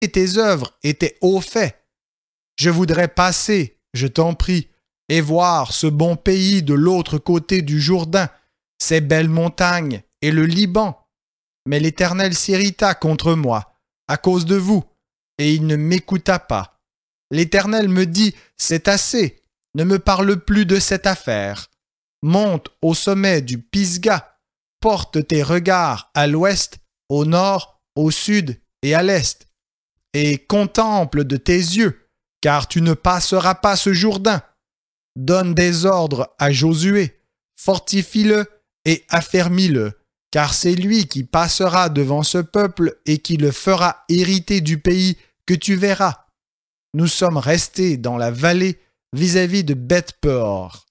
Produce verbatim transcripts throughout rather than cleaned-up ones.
et tes œuvres étaient au fait. Je voudrais passer, je t'en prie, et voir ce bon pays de l'autre côté du Jourdain, ces belles montagnes et le Liban. Mais l'Éternel s'irrita contre moi, à cause de vous, et il ne m'écouta pas. L'Éternel me dit, c'est assez, ne me parle plus de cette affaire. Monte au sommet du Pisga, porte tes regards à l'ouest, au nord, au sud et à l'est, et contemple de tes yeux, car tu ne passeras pas ce Jourdain. Donne des ordres à Josué, fortifie-le et affermis-le, car c'est lui qui passera devant ce peuple et qui le fera hériter du pays que tu verras. Nous sommes restés dans la vallée vis-à-vis de Beth-Peor.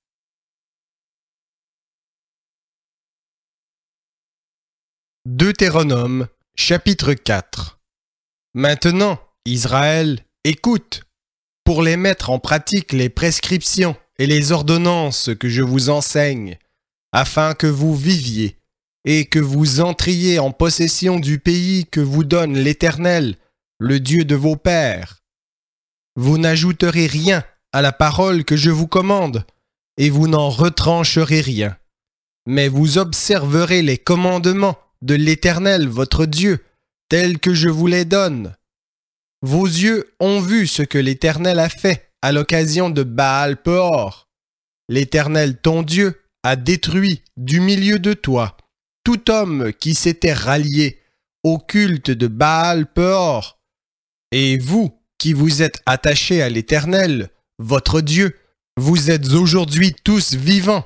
Deutéronome, chapitre quatre. Maintenant, Israël, écoute, pour les mettre en pratique les prescriptions et les ordonnances que je vous enseigne, afin que vous viviez et que vous entriez en possession du pays que vous donne l'Éternel, le Dieu de vos pères. Vous n'ajouterez rien à la parole que je vous commande, et vous n'en retrancherez rien, mais vous observerez les commandements de l'Éternel votre Dieu, tels que je vous les donne. Vos yeux ont vu ce que l'Éternel a fait à l'occasion de Baal-Peor. L'Éternel ton Dieu a détruit du milieu de toi tout homme qui s'était rallié au culte de Baal-Peor. Et vous, qui vous êtes attachés à l'Éternel, votre Dieu, vous êtes aujourd'hui tous vivants.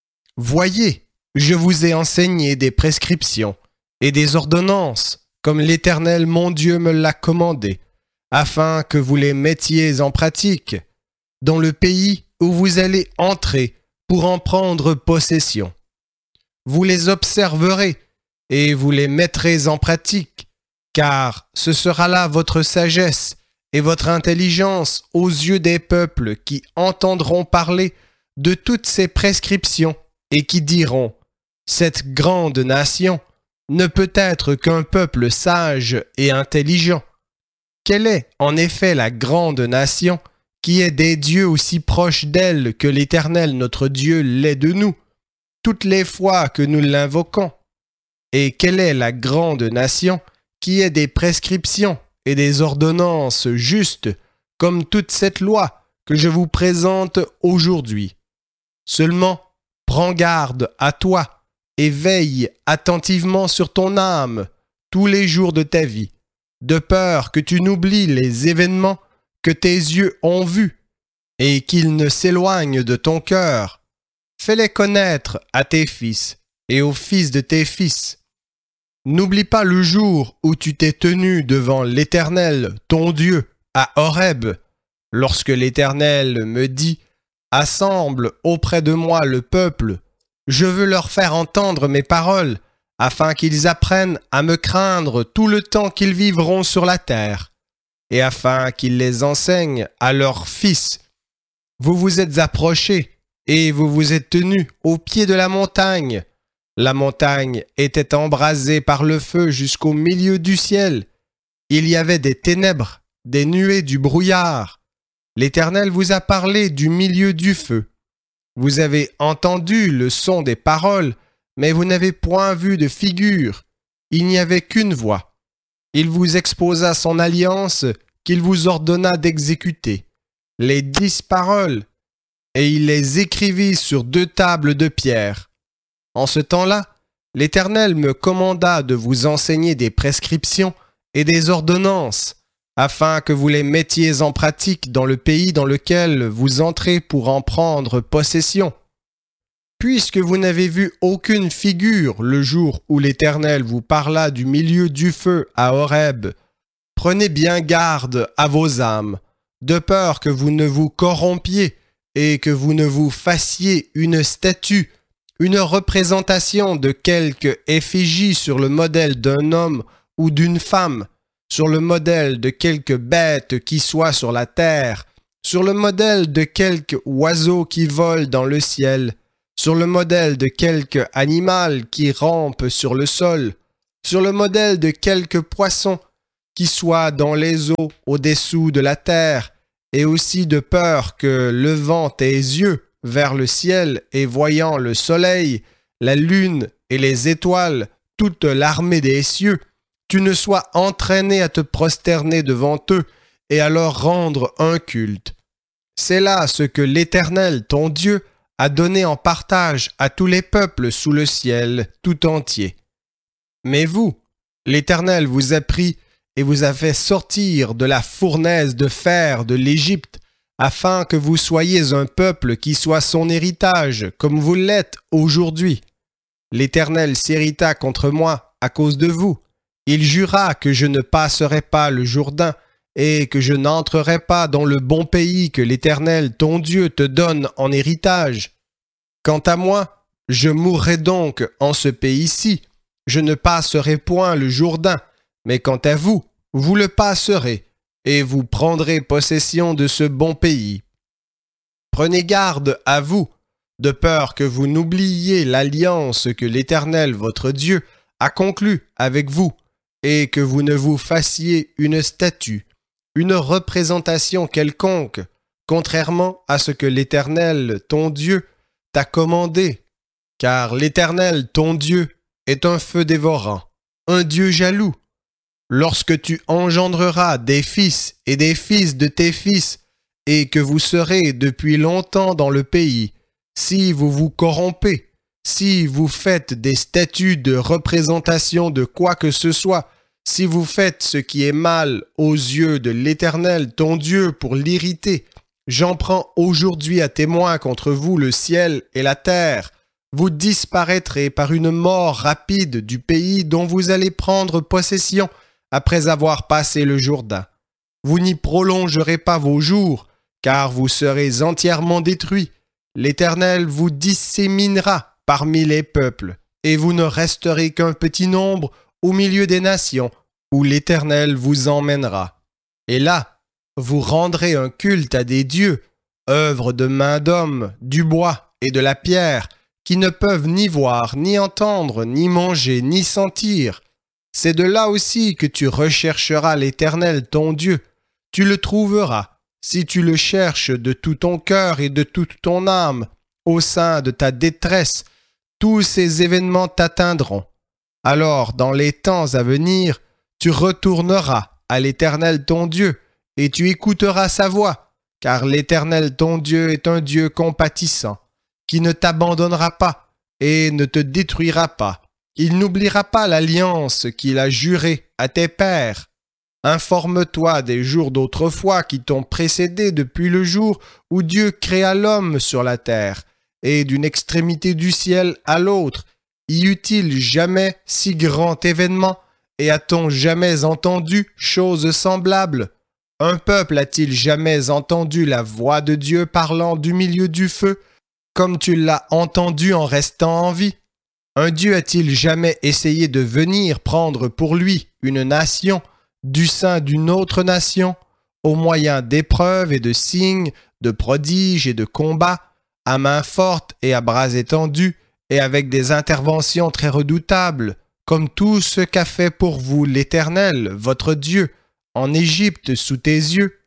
Voyez, je vous ai enseigné des prescriptions et des ordonnances, comme l'Éternel mon Dieu me l'a commandé, afin que vous les mettiez en pratique dans le pays où vous allez entrer pour en prendre possession. Vous les observerez et vous les mettrez en pratique, car ce sera là votre sagesse et votre intelligence aux yeux des peuples qui entendront parler de toutes ces prescriptions et qui diront « Cette grande nation ne peut être qu'un peuple sage et intelligent. » Quelle est en effet la grande nation qui est des dieux aussi proches d'elle que l'Éternel notre Dieu l'est de nous, toutes les fois que nous l'invoquons? Et quelle est la grande nation qui ait des prescriptions et des ordonnances justes, comme toute cette loi que je vous présente aujourd'hui? Seulement, prends garde à toi et veille attentivement sur ton âme tous les jours de ta vie, de peur que tu n'oublies les événements que tes yeux ont vus et qu'ils ne s'éloignent de ton cœur. Fais-les connaître à tes fils et aux fils de tes fils. N'oublie pas le jour où tu t'es tenu devant l'Éternel, ton Dieu, à Horeb, lorsque l'Éternel me dit « Assemble auprès de moi le peuple, je veux leur faire entendre mes paroles, afin qu'ils apprennent à me craindre tout le temps qu'ils vivront sur la terre, et afin qu'ils les enseignent à leurs fils. Vous vous êtes approchés, et vous vous êtes tenus au pied de la montagne. La montagne était embrasée par le feu jusqu'au milieu du ciel. Il y avait des ténèbres, des nuées, du brouillard. L'Éternel vous a parlé du milieu du feu. Vous avez entendu le son des paroles, mais vous n'avez point vu de figure. Il n'y avait qu'une voix. Il vous exposa son alliance qu'il vous ordonna d'exécuter, les dix paroles, et il les écrivit sur deux tables de pierre. En ce temps-là, l'Éternel me commanda de vous enseigner des prescriptions et des ordonnances, afin que vous les mettiez en pratique dans le pays dans lequel vous entrez pour en prendre possession. Puisque vous n'avez vu aucune figure le jour où l'Éternel vous parla du milieu du feu à Horeb, prenez bien garde à vos âmes, de peur que vous ne vous corrompiez et que vous ne vous fassiez une statue, une représentation de quelque effigie sur le modèle d'un homme ou d'une femme, sur le modèle de quelque bête qui soit sur la terre, sur le modèle de quelque oiseau qui vole dans le ciel, sur le modèle de quelque animal qui rampe sur le sol, sur le modèle de quelque poisson qui soit dans les eaux au-dessous de la terre, et aussi de peur que, levant tes yeux vers le ciel et voyant le soleil, la lune et les étoiles, toute l'armée des cieux, tu ne sois entraîné à te prosterner devant eux et à leur rendre un culte. C'est là ce que l'Éternel, ton Dieu, a donné en partage à tous les peuples sous le ciel tout entier. Mais vous, l'Éternel vous a pris et vous a fait sortir de la fournaise de fer de l'Égypte, afin que vous soyez un peuple qui soit son héritage, comme vous l'êtes aujourd'hui. L'Éternel s'irrita contre moi à cause de vous. Il jura que je ne passerai pas le Jourdain, et que je n'entrerai pas dans le bon pays que l'Éternel, ton Dieu, te donne en héritage. Quant à moi, je mourrai donc en ce pays-ci. Je ne passerai point le Jourdain, mais quant à vous, vous le passerez, et vous prendrez possession de ce bon pays. Prenez garde à vous, de peur que vous n'oubliiez l'alliance que l'Éternel, votre Dieu, a conclue avec vous, et que vous ne vous fassiez une statue, une représentation quelconque, contrairement à ce que l'Éternel, ton Dieu, t'a commandé, car l'Éternel, ton Dieu, est un feu dévorant, un Dieu jaloux. Lorsque tu engendreras des fils et des fils de tes fils, et que vous serez depuis longtemps dans le pays, si vous vous corrompez, si vous faites des statues de représentation de quoi que ce soit, si vous faites ce qui est mal aux yeux de l'Éternel, ton Dieu, pour l'irriter, j'en prends aujourd'hui à témoin contre vous le ciel et la terre. Vous disparaîtrez par une mort rapide du pays dont vous allez prendre possession après avoir passé le Jourdain. Vous n'y prolongerez pas vos jours, car vous serez entièrement détruits. L'Éternel vous disséminera parmi les peuples, et vous ne resterez qu'un petit nombre au milieu des nations, où l'Éternel vous emmènera. Et là, vous rendrez un culte à des dieux, œuvres de main d'homme, du bois et de la pierre, qui ne peuvent ni voir, ni entendre, ni manger, ni sentir. C'est de là aussi que tu rechercheras l'Éternel ton Dieu. Tu le trouveras, si tu le cherches de tout ton cœur et de toute ton âme, au sein de ta détresse. Tous ces événements t'atteindront. Alors, dans les temps à venir, tu retourneras à l'Éternel ton Dieu, et tu écouteras sa voix, car l'Éternel ton Dieu est un Dieu compatissant, qui ne t'abandonnera pas et ne te détruira pas. Il n'oubliera pas l'alliance qu'il a jurée à tes pères. Informe-toi des jours d'autrefois qui t'ont précédé depuis le jour où Dieu créa l'homme sur la terre, et d'une extrémité du ciel à l'autre. Y eut-il jamais si grand événement, et a-t-on jamais entendu chose semblable? Un peuple a-t-il jamais entendu la voix de Dieu parlant du milieu du feu, comme tu l'as entendu en restant en vie? Un Dieu a-t-il jamais essayé de venir prendre pour lui une nation du sein d'une autre nation, au moyen d'épreuves et de signes, de prodiges et de combats, à main forte et à bras étendus, et avec des interventions très redoutables, comme tout ce qu'a fait pour vous l'Éternel, votre Dieu, en Égypte sous tes yeux?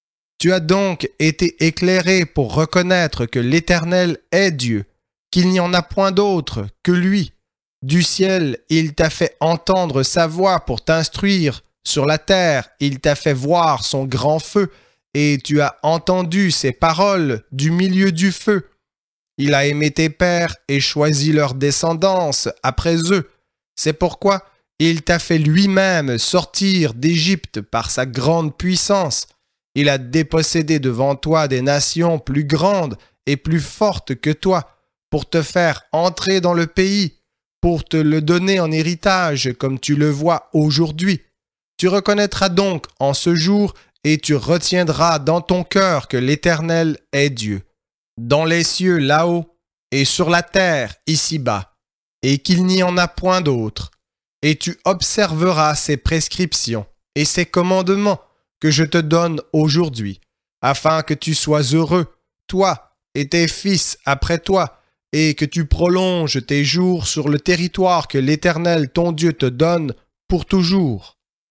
Tu as donc été éclairé pour reconnaître que l'Éternel est Dieu, qu'il n'y en a point d'autre que lui. Du ciel, il t'a fait entendre sa voix pour t'instruire. Sur la terre, il t'a fait voir son grand feu, et tu as entendu ses paroles du milieu du feu. Il a aimé tes pères et choisi leur descendance après eux. C'est pourquoi il t'a fait lui-même sortir d'Égypte par sa grande puissance. Il a dépossédé devant toi des nations plus grandes et plus fortes que toi, pour te faire entrer dans le pays, pour te le donner en héritage comme tu le vois aujourd'hui. Tu reconnaîtras donc en ce jour et tu retiendras dans ton cœur que l'Éternel est Dieu, dans les cieux là-haut et sur la terre ici-bas, et qu'il n'y en a point d'autre. Et tu observeras ses prescriptions et ses commandements que je te donne aujourd'hui, afin que tu sois heureux, toi et tes fils après toi, et que tu prolonges tes jours sur le territoire que l'Éternel ton Dieu te donne pour toujours.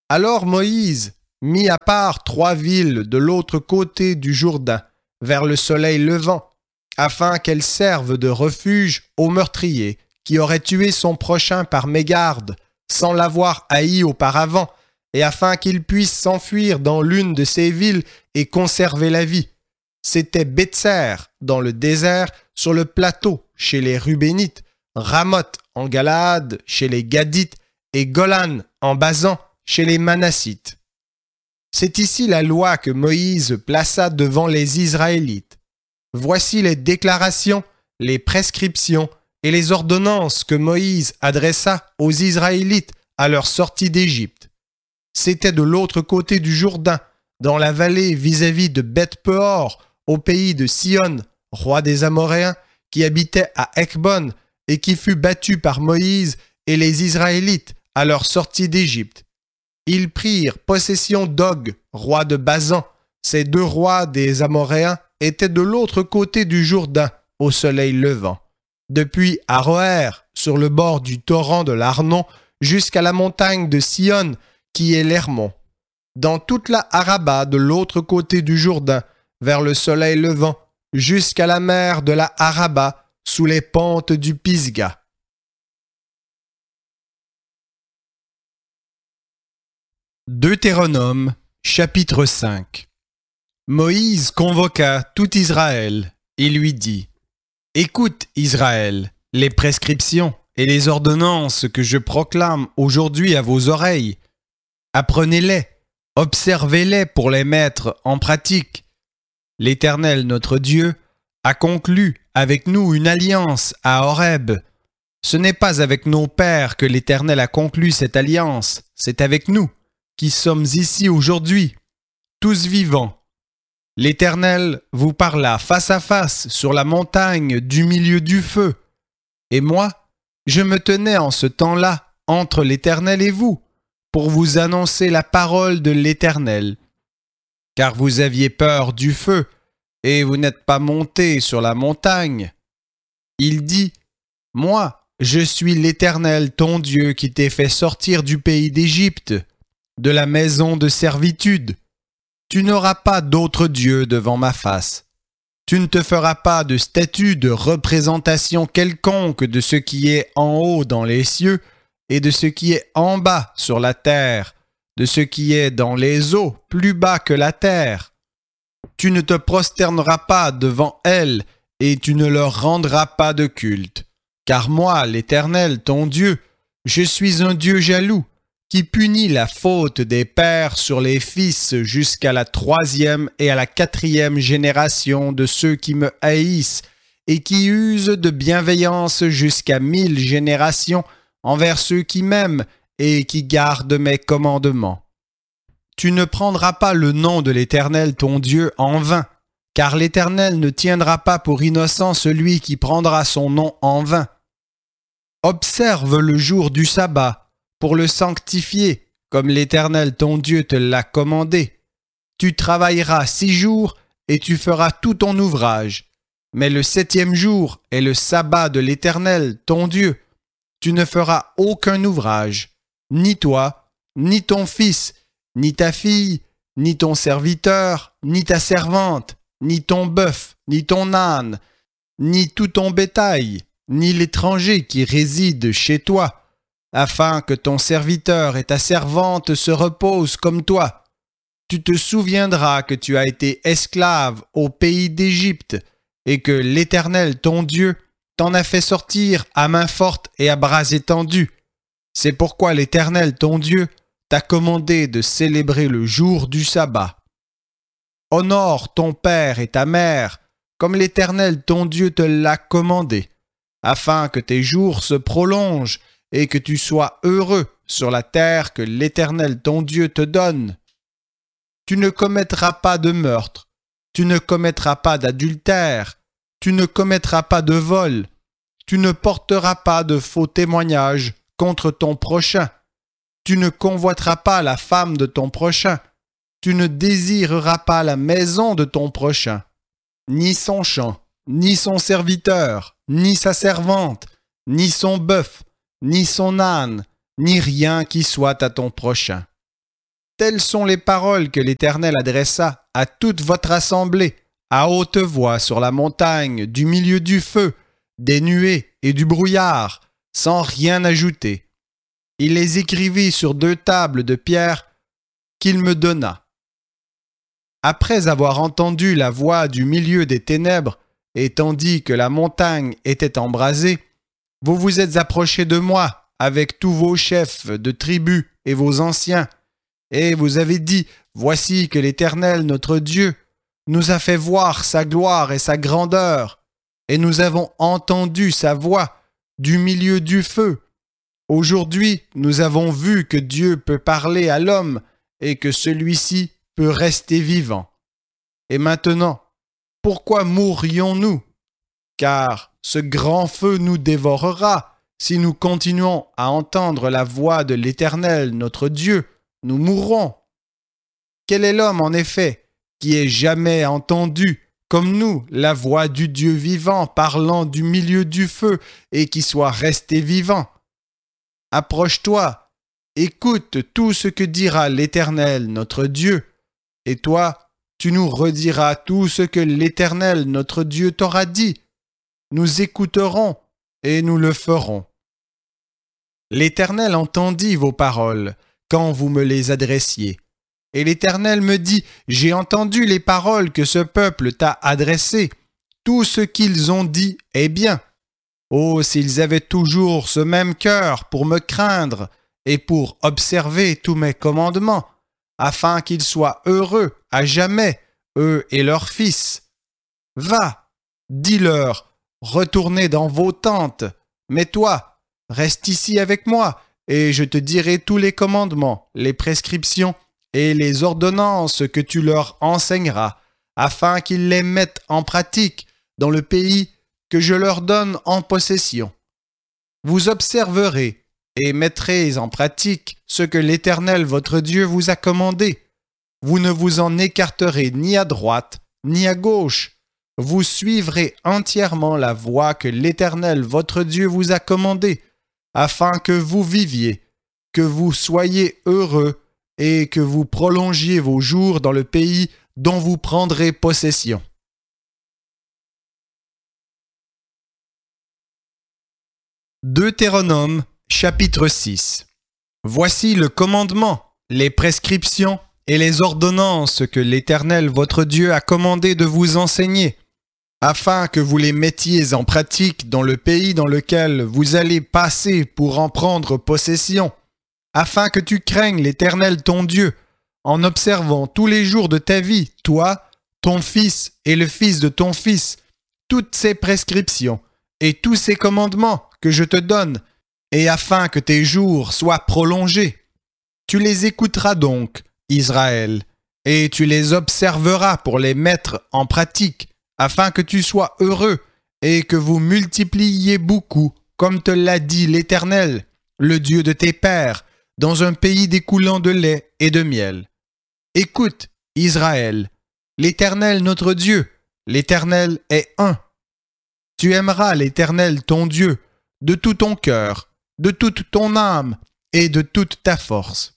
Alors Moïse mit à part trois villes de l'autre côté du Jourdain, vers le soleil levant, afin qu'elles servent de refuge au meurtrier qui aurait tué son prochain par mégarde, sans l'avoir haï auparavant, et afin qu'il puisse s'enfuir dans l'une de ces villes et conserver la vie. C'était Bétser, dans le désert, sur le plateau, chez les Rubénites, Ramoth en Galaad, chez les Gadites, et Golan en Basan, chez les Manassites. C'est ici la loi que Moïse plaça devant les Israélites. Voici les déclarations, les prescriptions et les ordonnances que Moïse adressa aux Israélites à leur sortie d'Égypte. C'était de l'autre côté du Jourdain, dans la vallée vis-à-vis de Beth-Peor, au pays de Sihon, roi des Amoréens, qui habitait à Ekbon et qui fut battu par Moïse et les Israélites à leur sortie d'Égypte. Ils prirent possession d'Og, roi de Basan. Ces deux rois des Amoréens étaient de l'autre côté du Jourdain, au soleil levant. Depuis Aroër, sur le bord du torrent de l'Arnon, jusqu'à la montagne de Sihon, qui est l'Hermon. Dans toute la Araba de l'autre côté du Jourdain, vers le soleil levant, jusqu'à la mer de la Araba, sous les pentes du Pisga. Deutéronome, chapitre cinq. Moïse convoqua tout Israël et lui dit : « Écoute, Israël, les prescriptions et les ordonnances que je proclame aujourd'hui à vos oreilles. Apprenez-les, observez-les pour les mettre en pratique. L'Éternel, notre Dieu, a conclu avec nous une alliance à Horeb. Ce n'est pas avec nos pères que l'Éternel a conclu cette alliance, c'est avec nous, qui sommes ici aujourd'hui, tous vivants. L'Éternel vous parla face à face sur la montagne du milieu du feu. Et moi, je me tenais en ce temps-là entre l'Éternel et vous, pour vous annoncer la parole de l'Éternel. Car vous aviez peur du feu, et vous n'êtes pas montés sur la montagne. Il dit : « Moi, je suis l'Éternel ton Dieu qui t'ai fait sortir du pays d'Égypte, de la maison de servitude. Tu n'auras pas d'autre Dieu devant ma face. Tu ne te feras pas de statue de représentation quelconque de ce qui est en haut dans les cieux et de ce qui est en bas sur la terre, de ce qui est dans les eaux plus bas que la terre. Tu ne te prosterneras pas devant elles et tu ne leur rendras pas de culte. Car moi, l'Éternel, ton Dieu, je suis un Dieu jaloux, qui punit la faute des pères sur les fils jusqu'à la troisième et à la quatrième génération de ceux qui me haïssent et qui usent de bienveillance jusqu'à mille générations envers ceux qui m'aiment et qui gardent mes commandements. Tu ne prendras pas le nom de l'Éternel ton Dieu en vain, car l'Éternel ne tiendra pas pour innocent celui qui prendra son nom en vain. Observe le jour du sabbat, pour le sanctifier, comme l'Éternel ton Dieu te l'a commandé. Tu travailleras six jours et tu feras tout ton ouvrage. Mais le septième jour est le sabbat de l'Éternel ton Dieu. Tu ne feras aucun ouvrage, ni toi, ni ton fils, ni ta fille, ni ton serviteur, ni ta servante, ni ton bœuf, ni ton âne, ni tout ton bétail, ni l'étranger qui réside chez toi, afin que ton serviteur et ta servante se reposent comme toi. Tu te souviendras que tu as été esclave au pays d'Égypte et que l'Éternel ton Dieu t'en a fait sortir à main forte et à bras étendus. C'est pourquoi l'Éternel ton Dieu t'a commandé de célébrer le jour du sabbat. Honore ton père et ta mère, comme l'Éternel ton Dieu te l'a commandé, afin que tes jours se prolongent et que tu sois heureux sur la terre que l'Éternel ton Dieu te donne. Tu ne commettras pas de meurtre, tu ne commettras pas d'adultère, tu ne commettras pas de vol, tu ne porteras pas de faux témoignages contre ton prochain, tu ne convoiteras pas la femme de ton prochain, tu ne désireras pas la maison de ton prochain, ni son champ, ni son serviteur, ni sa servante, ni son bœuf, ni son âne, ni rien qui soit à ton prochain. Telles sont les paroles que l'Éternel adressa à toute votre assemblée, à haute voix sur la montagne, du milieu du feu, des nuées et du brouillard, sans rien ajouter. Il les écrivit sur deux tables de pierre qu'il me donna. Après avoir entendu la voix du milieu des ténèbres, et tandis que la montagne était embrasée, vous vous êtes approchés de moi avec tous vos chefs de tribus et vos anciens, et vous avez dit, voici que l'Éternel notre Dieu nous a fait voir sa gloire et sa grandeur, et nous avons entendu sa voix du milieu du feu. Aujourd'hui, nous avons vu que Dieu peut parler à l'homme et que celui-ci peut rester vivant. Et maintenant, pourquoi mourrions-nous? Car ce grand feu nous dévorera. Si nous continuons à entendre la voix de l'Éternel, notre Dieu, nous mourrons. Quel est l'homme, en effet, qui ait jamais entendu, comme nous, la voix du Dieu vivant parlant du milieu du feu et qui soit resté vivant? Approche-toi, écoute tout ce que dira l'Éternel, notre Dieu, et toi, tu nous rediras tout ce que l'Éternel, notre Dieu, t'aura dit. Nous écouterons et nous le ferons. L'Éternel entendit vos paroles quand vous me les adressiez. Et l'Éternel me dit, j'ai entendu les paroles que ce peuple t'a adressées. Tout ce qu'ils ont dit est bien. Oh, s'ils avaient toujours ce même cœur pour me craindre et pour observer tous mes commandements, afin qu'ils soient heureux à jamais, eux et leurs fils. Va, dis-leur, retournez dans vos tentes, mais toi, reste ici avec moi, et je te dirai tous les commandements, les prescriptions et les ordonnances que tu leur enseigneras, afin qu'ils les mettent en pratique dans le pays que je leur donne en possession. Vous observerez et mettrez en pratique ce que l'Éternel votre Dieu vous a commandé. Vous ne vous en écarterez ni à droite ni à gauche. Vous suivrez entièrement la voie que l'Éternel votre Dieu vous a commandée, afin que vous viviez, que vous soyez heureux et que vous prolongiez vos jours dans le pays dont vous prendrez possession. Deutéronome, chapitre six. Voici le commandement, les prescriptions et les ordonnances que l'Éternel votre Dieu a commandé de vous enseigner, afin que vous les mettiez en pratique dans le pays dans lequel vous allez passer pour en prendre possession, afin que tu craignes l'Éternel ton Dieu, en observant tous les jours de ta vie, toi, ton fils et le fils de ton fils, toutes ces prescriptions et tous ces commandements que je te donne, et afin que tes jours soient prolongés. Tu les écouteras donc, Israël, et tu les observeras pour les mettre en pratique, afin que tu sois heureux et que vous multipliiez beaucoup, comme te l'a dit l'Éternel, le Dieu de tes pères, dans un pays découlant de lait et de miel. Écoute, Israël, l'Éternel notre Dieu, l'Éternel est un. Tu aimeras l'Éternel ton Dieu de tout ton cœur, de toute ton âme et de toute ta force.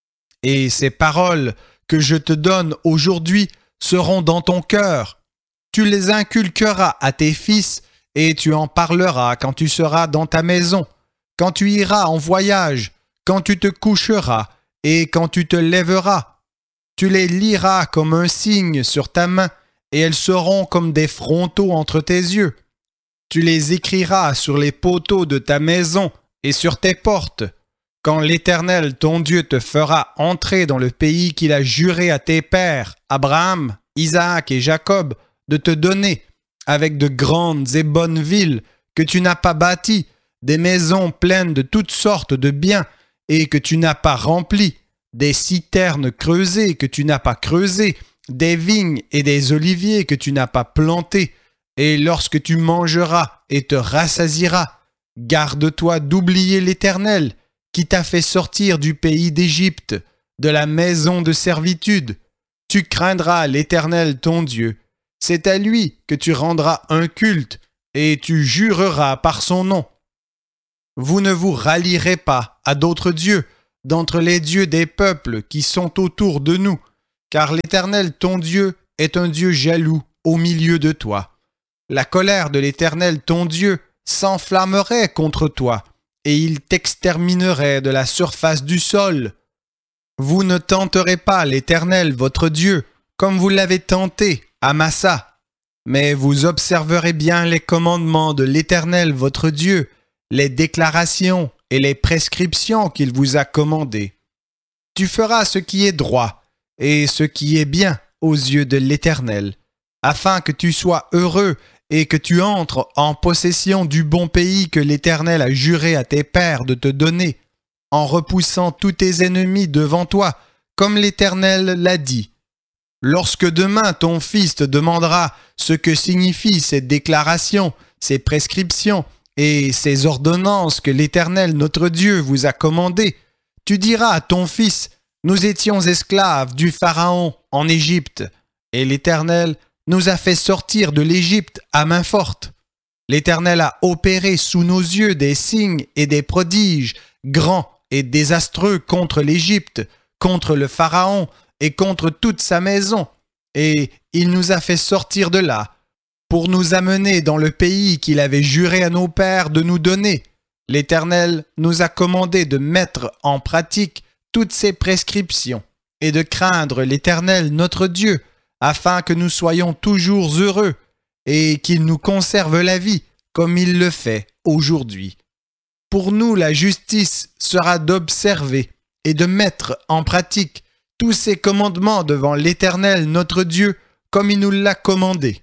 Et ces paroles que je te donne aujourd'hui seront dans ton cœur. Tu les inculqueras à tes fils et tu en parleras quand tu seras dans ta maison, quand tu iras en voyage, quand tu te coucheras et quand tu te lèveras. Tu les liras comme un signe sur ta main et elles seront comme des frontaux entre tes yeux. Tu les écriras sur les poteaux de ta maison et sur tes portes. Quand l'Éternel ton Dieu te fera entrer dans le pays qu'il a juré à tes pères, Abraham, Isaac et Jacob, de te donner, avec de grandes et bonnes villes que tu n'as pas bâties, des maisons pleines de toutes sortes de biens et que tu n'as pas remplies, des citernes creusées que tu n'as pas creusées, des vignes et des oliviers que tu n'as pas plantés. Et lorsque tu mangeras et te rassasieras, garde-toi d'oublier l'Éternel, qui t'a fait sortir du pays d'Égypte, de la maison de servitude. Tu craindras l'Éternel ton Dieu. C'est à lui que tu rendras un culte, et tu jureras par son nom. Vous ne vous rallierez pas à d'autres dieux, d'entre les dieux des peuples qui sont autour de nous, car l'Éternel ton Dieu est un Dieu jaloux au milieu de toi. La colère de l'Éternel ton Dieu s'enflammerait contre toi, et il t'exterminerait de la surface du sol. Vous ne tenterez pas l'Éternel votre Dieu, comme vous l'avez tenté à Massa, mais vous observerez bien les commandements de l'Éternel votre Dieu, les déclarations et les prescriptions qu'il vous a commandées. Tu feras ce qui est droit et ce qui est bien aux yeux de l'Éternel, afin que tu sois heureux et que tu entres en possession du bon pays que l'Éternel a juré à tes pères de te donner, en repoussant tous tes ennemis devant toi, comme l'Éternel l'a dit. Lorsque demain ton fils te demandera ce que signifient ces déclarations, ces prescriptions et ces ordonnances que l'Éternel notre Dieu vous a commandées, tu diras à ton fils, nous étions esclaves du Pharaon en Égypte, et l'Éternel nous a fait sortir de l'Égypte à main forte. L'Éternel a opéré sous nos yeux des signes et des prodiges grands et désastreux contre l'Égypte, contre le Pharaon et contre toute sa maison, et il nous a fait sortir de là, pour nous amener dans le pays qu'il avait juré à nos pères de nous donner. L'Éternel nous a commandé de mettre en pratique toutes ces prescriptions, et de craindre l'Éternel notre Dieu, afin que nous soyons toujours heureux, et qu'il nous conserve la vie, comme il le fait aujourd'hui. Pour nous, la justice sera d'observer et de mettre en pratique tous ces commandements devant l'Éternel notre Dieu, comme il nous l'a commandé.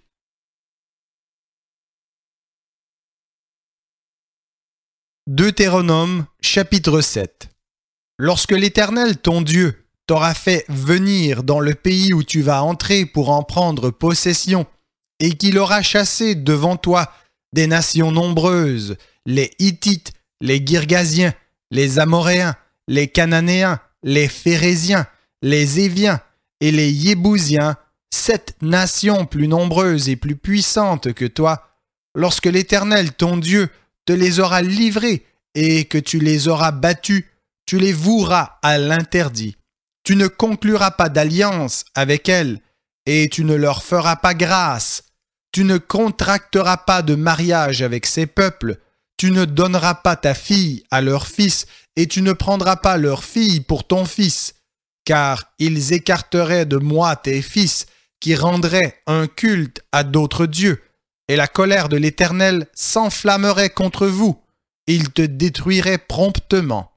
Deutéronome chapitre sept. Lorsque l'Éternel ton Dieu t'aura fait venir dans le pays où tu vas entrer pour en prendre possession, et qu'il aura chassé devant toi des nations nombreuses, les Hittites, les Girgasiens, les Amoréens, les Cananéens, les Phéréziens, les Éviens et les Yébousiens, sept nations plus nombreuses et plus puissantes que toi, lorsque l'Éternel ton Dieu te les aura livrées et que tu les auras battus, tu les voueras à l'interdit. Tu ne concluras pas d'alliance avec elles et tu ne leur feras pas grâce. Tu ne contracteras pas de mariage avec ces peuples. Tu ne donneras pas ta fille à leur fils et tu ne prendras pas leur fille pour ton fils, car ils écarteraient de moi tes fils qui rendraient un culte à d'autres dieux, et la colère de l'Éternel s'enflammerait contre vous, il te détruirait promptement.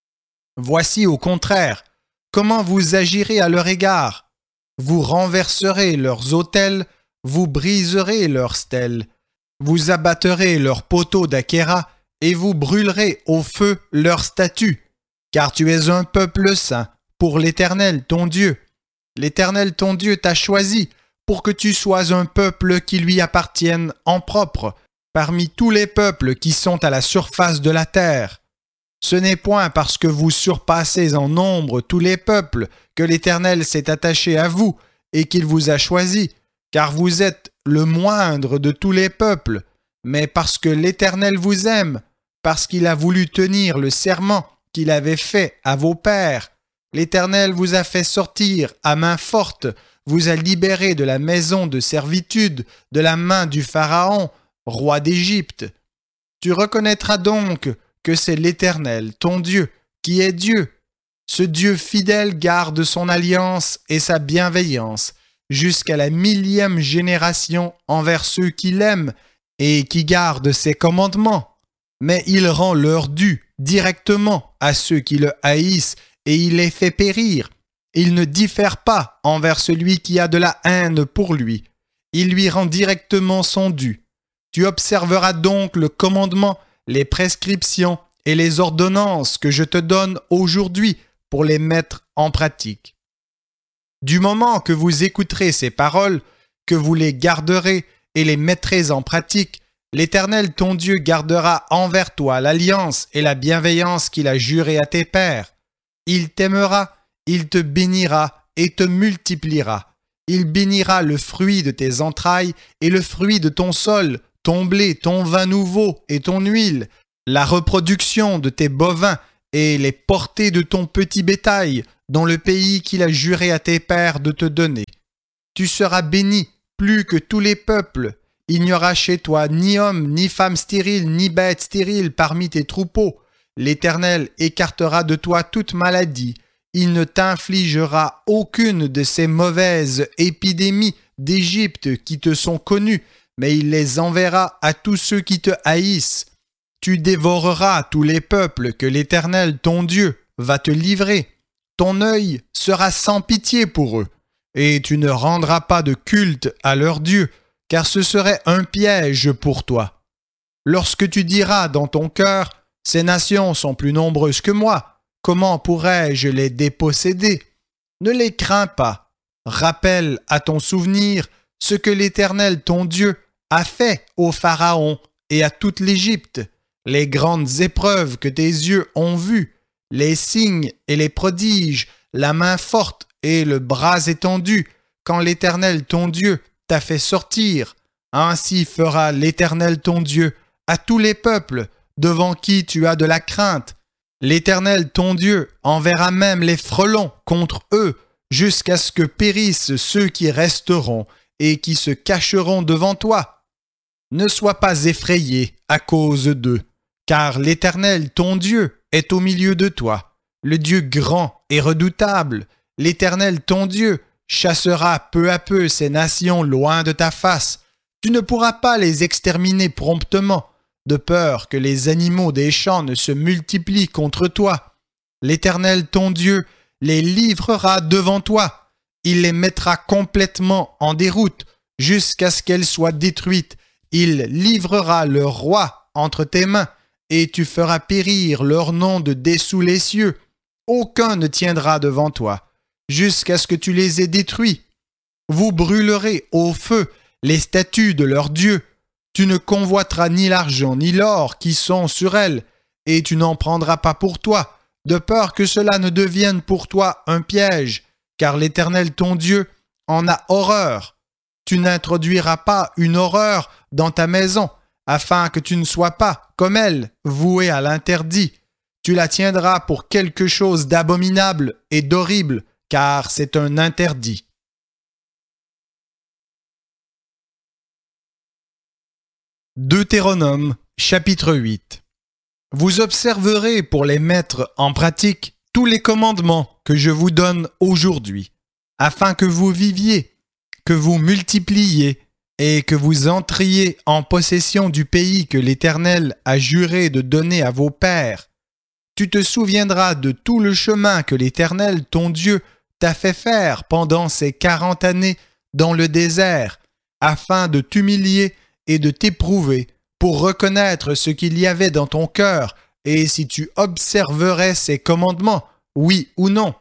Voici au contraire comment vous agirez à leur égard. Vous renverserez leurs autels, vous briserez leurs stèles, vous abattrez leurs poteaux d'Achéra et vous brûlerez au feu leurs statues, car tu es un peuple saint pour l'Éternel ton Dieu. L'Éternel ton Dieu t'a choisi pour que tu sois un peuple qui lui appartienne en propre, parmi tous les peuples qui sont à la surface de la terre. Ce n'est point parce que vous surpassez en nombre tous les peuples que l'Éternel s'est attaché à vous et qu'il vous a choisi, car vous êtes le moindre de tous les peuples, mais parce que l'Éternel vous aime, parce qu'il a voulu tenir le serment qu'il avait fait à vos pères. L'Éternel vous a fait sortir à main forte, vous a libéré de la maison de servitude, de la main du Pharaon, roi d'Égypte. Tu reconnaîtras donc que c'est l'Éternel, ton Dieu, qui est Dieu. Ce Dieu fidèle garde son alliance et sa bienveillance jusqu'à la millième génération envers ceux qui l'aiment et qui gardent ses commandements. Mais il rend leur dû directement à ceux qui le haïssent et il les fait périr. Il ne diffère pas envers celui qui a de la haine pour lui. Il lui rend directement son dû. Tu observeras donc le commandement, les prescriptions et les ordonnances que je te donne aujourd'hui pour les mettre en pratique. Du moment que vous écouterez ces paroles, que vous les garderez et les mettrez en pratique, l'Éternel ton Dieu gardera envers toi l'alliance et la bienveillance qu'il a jurée à tes pères. Il t'aimera, il te bénira et te multipliera. Il bénira le fruit de tes entrailles et le fruit de ton sol, ton blé, ton vin nouveau et ton huile, la reproduction de tes bovins et les portées de ton petit bétail dans le pays qu'il a juré à tes pères de te donner. Tu seras béni plus que tous les peuples. Il n'y aura chez toi ni homme, ni femme stérile, ni bête stérile parmi tes troupeaux. L'Éternel écartera de toi toute maladie. Il ne t'infligera aucune de ces mauvaises épidémies d'Égypte qui te sont connues, mais il les enverra à tous ceux qui te haïssent. Tu dévoreras tous les peuples que l'Éternel, ton Dieu, va te livrer. Ton œil sera sans pitié pour eux, et tu ne rendras pas de culte à leur Dieu, car ce serait un piège pour toi. Lorsque tu diras dans ton cœur, « Ces nations sont plus nombreuses que moi, comment pourrais-je les déposséder ?» Ne les crains pas. Rappelle à ton souvenir ce que l'Éternel ton Dieu a fait au Pharaon et à toute l'Égypte, les grandes épreuves que tes yeux ont vues, les signes et les prodiges, la main forte et le bras étendu, quand l'Éternel ton Dieu t'a fait sortir. Ainsi fera l'Éternel ton Dieu à tous les peuples devant qui tu as de la crainte. L'Éternel ton Dieu enverra même les frelons contre eux, jusqu'à ce que périssent ceux qui resteront et qui se cacheront devant toi. Ne sois pas effrayé à cause d'eux, car l'Éternel ton Dieu est au milieu de toi, le Dieu grand et redoutable. L'Éternel ton Dieu chassera peu à peu ces nations loin de ta face. Tu ne pourras pas les exterminer promptement, de peur que les animaux des champs ne se multiplient contre toi. L'Éternel ton Dieu les livrera devant toi. Il les mettra complètement en déroute jusqu'à ce qu'elles soient détruites. Il livrera leur roi entre tes mains et tu feras périr leur nom de dessous les cieux. Aucun ne tiendra devant toi jusqu'à ce que tu les aies détruits. Vous brûlerez au feu les statues de leurs dieux. Tu ne convoiteras ni l'argent ni l'or qui sont sur elles, et tu n'en prendras pas pour toi, de peur que cela ne devienne pour toi un piège, car l'Éternel ton Dieu en a horreur. Tu n'introduiras pas une horreur dans ta maison, afin que tu ne sois pas, comme elle, voué à l'interdit. Tu la tiendras pour quelque chose d'abominable et d'horrible, car c'est un interdit. Deutéronome, chapitre huit. Vous observerez pour les mettre en pratique tous les commandements que je vous donne aujourd'hui, afin que vous viviez, que vous multipliiez et que vous entriez en possession du pays que l'Éternel a juré de donner à vos pères. Tu te souviendras de tout le chemin que l'Éternel, ton Dieu, t'a fait faire pendant ces quarante années dans le désert, afin de t'humilier et de t'éprouver pour reconnaître ce qu'il y avait dans ton cœur et si tu observerais ses commandements, oui ou non.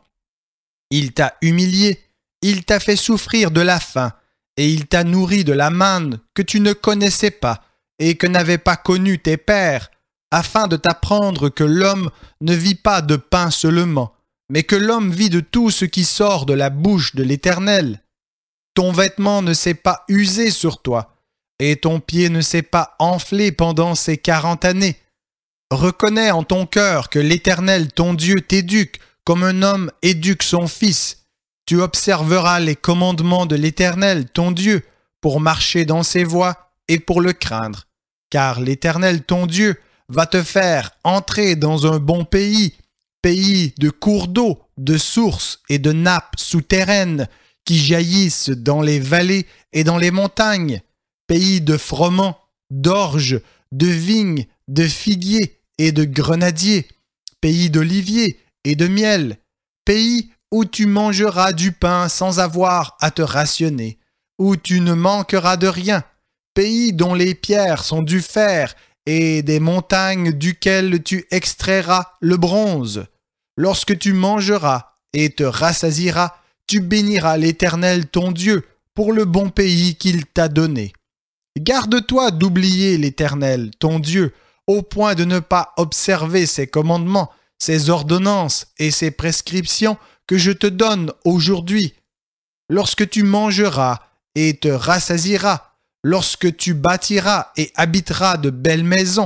Il t'a humilié, il t'a fait souffrir de la faim et il t'a nourri de la manne que tu ne connaissais pas et que n'avaient pas connu tes pères, afin de t'apprendre que l'homme ne vit pas de pain seulement, mais que l'homme vit de tout ce qui sort de la bouche de l'Éternel. Ton vêtement ne s'est pas usé sur toi, et ton pied ne s'est pas enflé pendant ces quarante années. Reconnais en ton cœur que l'Éternel ton Dieu t'éduque comme un homme éduque son fils. Tu observeras les commandements de l'Éternel ton Dieu pour marcher dans ses voies et pour le craindre. Car l'Éternel ton Dieu va te faire entrer dans un bon pays, pays de cours d'eau, de sources et de nappes souterraines qui jaillissent dans les vallées et dans les montagnes, pays de froment, d'orge, de vignes, de figuiers et de grenadiers, pays d'oliviers et de miel, pays où tu mangeras du pain sans avoir à te rationner, où tu ne manqueras de rien, pays dont les pierres sont du fer et des montagnes duquel tu extrairas le bronze. Lorsque tu mangeras et te rassasieras, tu béniras l'Éternel ton Dieu pour le bon pays qu'il t'a donné. Garde-toi d'oublier l'Éternel, ton Dieu, au point de ne pas observer ses commandements, ses ordonnances et ses prescriptions que je te donne aujourd'hui. Lorsque tu mangeras et te rassasieras, lorsque tu bâtiras et habiteras de belles maisons,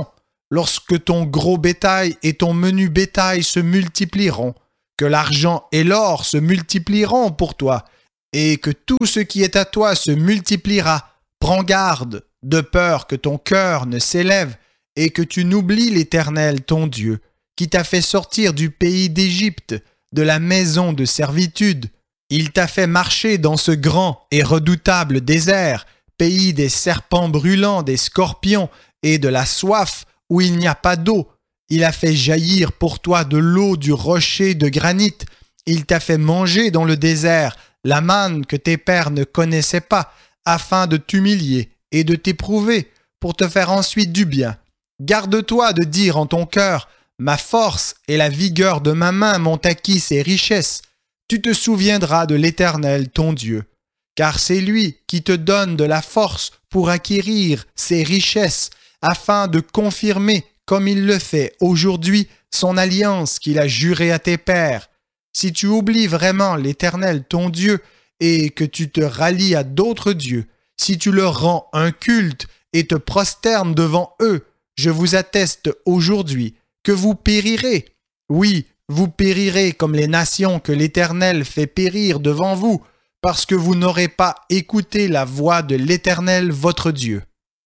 lorsque ton gros bétail et ton menu bétail se multiplieront, que l'argent et l'or se multiplieront pour toi, et que tout ce qui est à toi se multipliera. Prends garde, de peur que ton cœur ne s'élève et que tu n'oublies l'Éternel ton Dieu, qui t'a fait sortir du pays d'Égypte, de la maison de servitude. Il t'a fait marcher dans ce grand et redoutable désert, pays des serpents brûlants, des scorpions et de la soif, où il n'y a pas d'eau. Il a fait jaillir pour toi de l'eau du rocher de granit. Il t'a fait manger dans le désert la manne que tes pères ne connaissaient pas, afin de t'humilier et de t'éprouver, pour te faire ensuite du bien. Garde-toi de dire en ton cœur, « Ma force et la vigueur de ma main m'ont acquis ces richesses. » Tu te souviendras de l'Éternel ton Dieu, car c'est lui qui te donne de la force pour acquérir ces richesses, afin de confirmer, comme il le fait aujourd'hui, son alliance qu'il a jurée à tes pères. Si tu oublies vraiment l'Éternel ton Dieu et que tu te rallies à d'autres dieux, si tu leur rends un culte et te prosternes devant eux, je vous atteste aujourd'hui que vous périrez. Oui, vous périrez comme les nations que l'Éternel fait périr devant vous, parce que vous n'aurez pas écouté la voix de l'Éternel votre Dieu.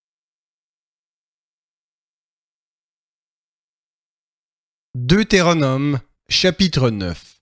Deutéronome, chapitre neuf.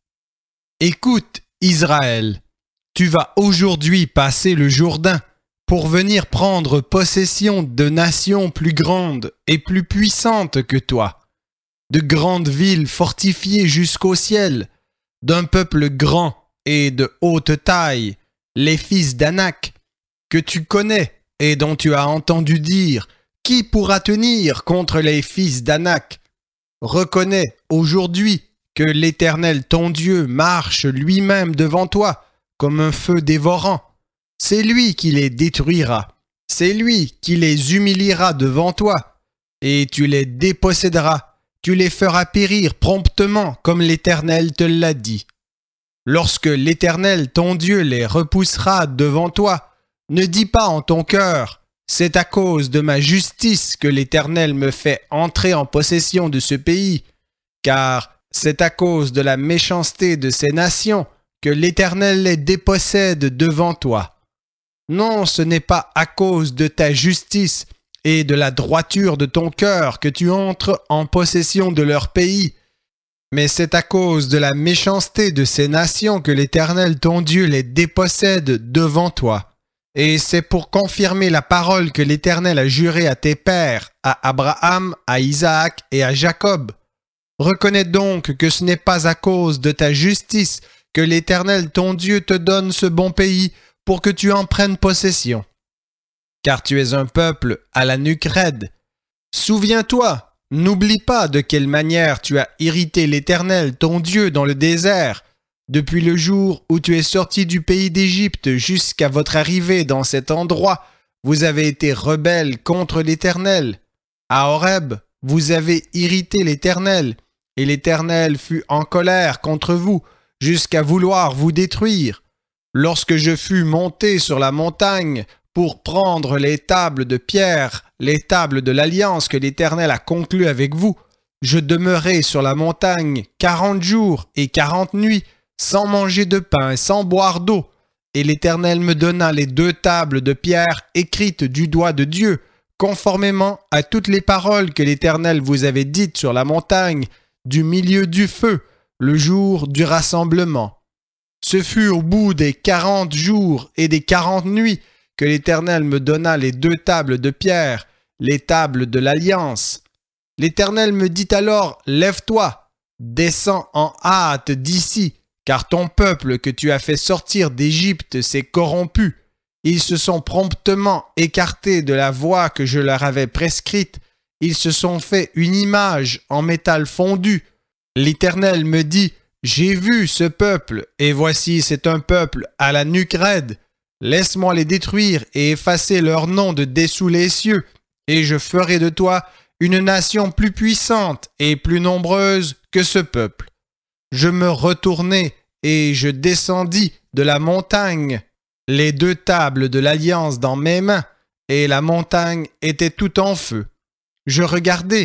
Écoute, Israël, tu vas aujourd'hui passer le Jourdain pour venir prendre possession de nations plus grandes et plus puissantes que toi, de grandes villes fortifiées jusqu'au ciel, d'un peuple grand et de haute taille, les fils d'Anak, que tu connais et dont tu as entendu dire, qui pourra tenir contre les fils d'Anak? Reconnais aujourd'hui que l'Éternel ton Dieu marche lui-même devant toi comme un feu dévorant. C'est lui qui les détruira, c'est lui qui les humiliera devant toi, et tu les déposséderas, tu les feras périr promptement comme l'Éternel te l'a dit. Lorsque l'Éternel ton Dieu les repoussera devant toi, ne dis pas en ton cœur, c'est à cause de ma justice que l'Éternel me fait entrer en possession de ce pays, car c'est à cause de la méchanceté de ces nations que l'Éternel les dépossède devant toi. Non, ce n'est pas à cause de ta justice et de la droiture de ton cœur que tu entres en possession de leur pays, mais c'est à cause de la méchanceté de ces nations que l'Éternel ton Dieu les dépossède devant toi. Et c'est pour confirmer la parole que l'Éternel a jurée à tes pères, à Abraham, à Isaac et à Jacob. Reconnais donc que ce n'est pas à cause de ta justice que l'Éternel ton Dieu te donne ce bon pays pour que tu en prennes possession. Car tu es un peuple à la nuque raide. Souviens-toi, n'oublie pas de quelle manière tu as irrité l'Éternel ton Dieu dans le désert, depuis le jour où tu es sorti du pays d'Égypte jusqu'à votre arrivée dans cet endroit. Vous avez été rebelles contre l'Éternel. À Horeb, vous avez irrité l'Éternel, et l'Éternel fut en colère contre vous, jusqu'à vouloir vous détruire. Lorsque je fus monté sur la montagne pour prendre les tables de pierre, les tables de l'alliance que l'Éternel a conclue avec vous, je demeurai sur la montagne quarante jours et quarante nuits, sans manger de pain et sans boire d'eau. Et l'Éternel me donna les deux tables de pierre écrites du doigt de Dieu, conformément à toutes les paroles que l'Éternel vous avait dites sur la montagne, du milieu du feu, le jour du rassemblement. Ce fut au bout des quarante jours et des quarante nuits que l'Éternel me donna les deux tables de pierre, les tables de l'Alliance. L'Éternel me dit alors, « Lève-toi, descends en hâte d'ici, car ton peuple que tu as fait sortir d'Égypte s'est corrompu. Ils se sont promptement écartés de la voie que je leur avais prescrite. Ils se sont fait une image en métal fondu. » L'Éternel me dit, « J'ai vu ce peuple, et voici c'est un peuple à la nuque raide. Laisse-moi les détruire et effacer leur nom de dessous les cieux, et je ferai de toi une nation plus puissante et plus nombreuse que ce peuple. » Je me retournai et je descendis de la montagne, les deux tables de l'alliance dans mes mains, et la montagne était tout en feu. Je regardai,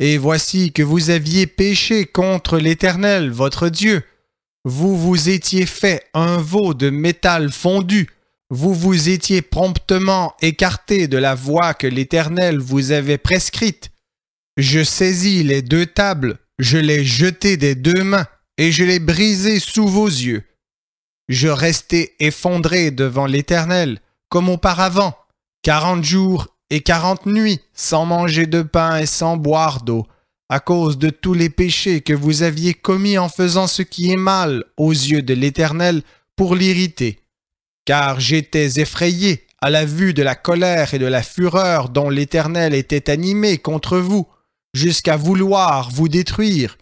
Et voici que vous aviez péché contre l'Éternel, votre Dieu. Vous vous étiez fait un veau de métal fondu. Vous vous étiez promptement écarté de la voie que l'Éternel vous avait prescrite. Je saisis les deux tables, je les jetai des deux mains, et je les brisai sous vos yeux. Je restai effondré devant l'Éternel, comme auparavant, quarante jours et quarante nuits, sans manger de pain et sans boire d'eau, à cause de tous les péchés que vous aviez commis en faisant ce qui est mal aux yeux de l'Éternel pour l'irriter. Car j'étais effrayé à la vue de la colère et de la fureur dont l'Éternel était animé contre vous, jusqu'à vouloir vous détruire.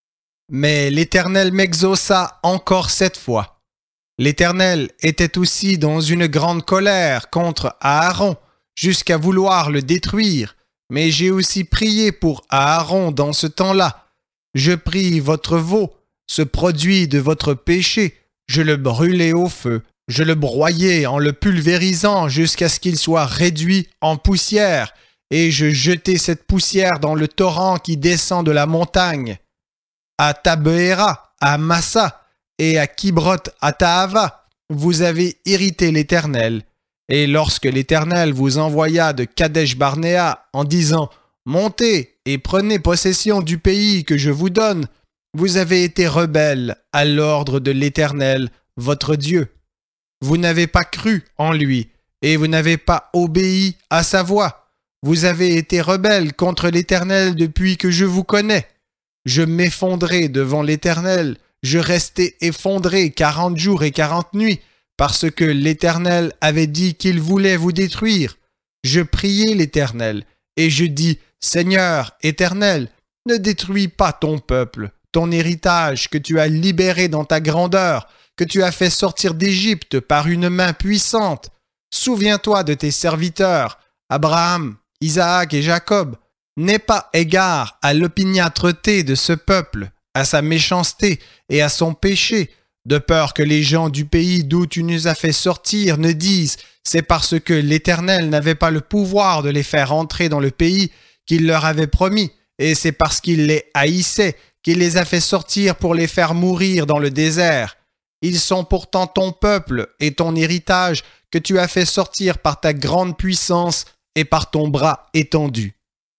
Mais l'Éternel m'exauça encore cette fois. L'Éternel était aussi dans une grande colère contre Aaron, jusqu'à vouloir le détruire, mais j'ai aussi prié pour Aaron dans ce temps-là. Je pris votre veau, ce produit de votre péché, je le brûlai au feu, je le broyai en le pulvérisant jusqu'à ce qu'il soit réduit en poussière, et je jetai cette poussière dans le torrent qui descend de la montagne. À Tabéra, à Massa et à Kibroth à Taava, vous avez irrité l'Éternel. Et lorsque l'Éternel vous envoya de Kadesh-Barnéa en disant « Montez et prenez possession du pays que je vous donne », vous avez été rebelles à l'ordre de l'Éternel, votre Dieu. Vous n'avez pas cru en lui et vous n'avez pas obéi à sa voix. Vous avez été rebelles contre l'Éternel depuis que je vous connais. Je m'effondrai devant l'Éternel, je restai effondré quarante jours et quarante nuits, parce que l'Éternel avait dit qu'il voulait vous détruire. Je priai l'Éternel, et je dis, Seigneur Éternel, ne détruis pas ton peuple, ton héritage que tu as libéré dans ta grandeur, que tu as fait sortir d'Égypte par une main puissante. Souviens-toi de tes serviteurs, Abraham, Isaac et Jacob. N'aie pas égard à l'opiniâtreté de ce peuple, à sa méchanceté et à son péché, de peur que les gens du pays d'où tu nous as fait sortir ne disent « C'est parce que l'Éternel n'avait pas le pouvoir de les faire entrer dans le pays qu'il leur avait promis, et c'est parce qu'il les haïssait qu'il les a fait sortir pour les faire mourir dans le désert. Ils sont pourtant ton peuple et ton héritage que tu as fait sortir par ta grande puissance et par ton bras étendu. »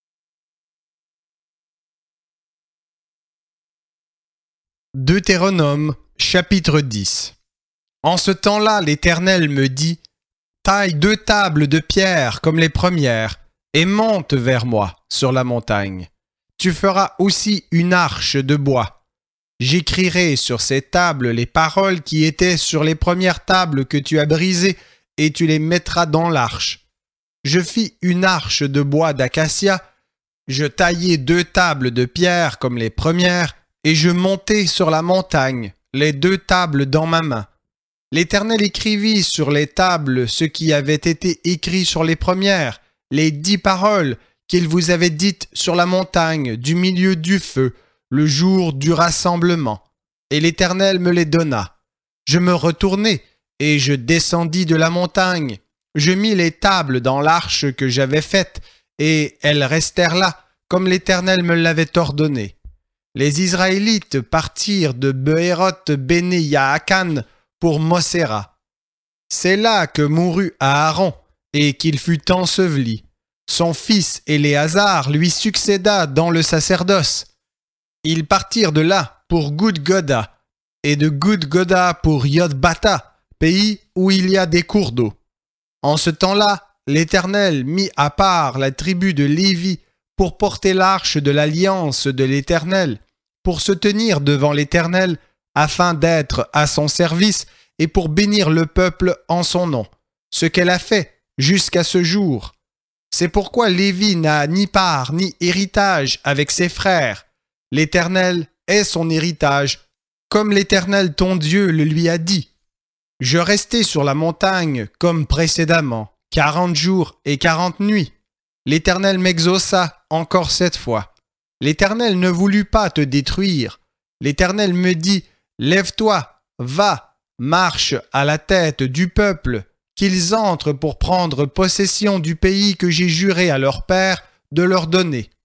Deutéronome, chapitre dix. En ce temps-là, l'Éternel me dit, « Taille deux tables de pierre comme les premières, et monte vers moi sur la montagne. Tu feras aussi une arche de bois. J'écrirai sur ces tables les paroles qui étaient sur les premières tables que tu as brisées, et tu les mettras dans l'arche. Je fis une arche de bois d'acacia, je taillai deux tables de pierre comme les premières, et je montai sur la montagne, les deux tables dans ma main. L'Éternel écrivit sur les tables ce qui avait été écrit sur les premières, les dix paroles qu'il vous avait dites sur la montagne du milieu du feu, le jour du rassemblement. Et l'Éternel me les donna. Je me retournai, et je descendis de la montagne. Je mis les tables dans l'arche que j'avais faite, et elles restèrent là, comme l'Éternel me l'avait ordonné. Les Israélites partirent de Beéroth Béné Yaakan pour Moséra. C'est là que mourut Aaron et qu'il fut enseveli. Son fils Éléazar lui succéda dans le sacerdoce. Ils partirent de là pour Goudgoda et de Goudgoda pour Yotbata, pays où il y a des cours d'eau. En ce temps-là, l'Éternel mit à part la tribu de Lévi pour porter l'arche de l'alliance de l'Éternel, pour se tenir devant l'Éternel, afin d'être à son service et pour bénir le peuple en son nom, ce qu'elle a fait jusqu'à ce jour. C'est pourquoi Lévi n'a ni part ni héritage avec ses frères. L'Éternel est son héritage, comme l'Éternel ton Dieu le lui a dit. Je restai sur la montagne comme précédemment, quarante jours et quarante nuits. L'Éternel m'exauça encore cette fois. L'Éternel ne voulut pas te détruire. L'Éternel me dit, « Lève-toi, va, marche à la tête du peuple, qu'ils entrent pour prendre possession du pays que j'ai juré à leur père de leur donner.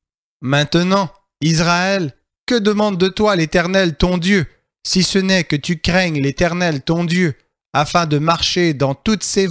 Maintenant, Israël, que demande de toi l'Éternel ton Dieu, si ce n'est que tu craignes l'Éternel ton Dieu, afin de marcher dans toutes ses